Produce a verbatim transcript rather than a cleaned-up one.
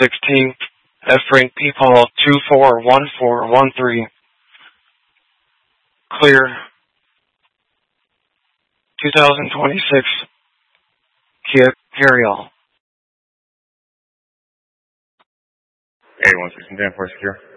sixteen, F. Frank P. Paul, two four one four one three. Clear. twenty twenty-six, Kia Carryall. eight one six, ten four secure.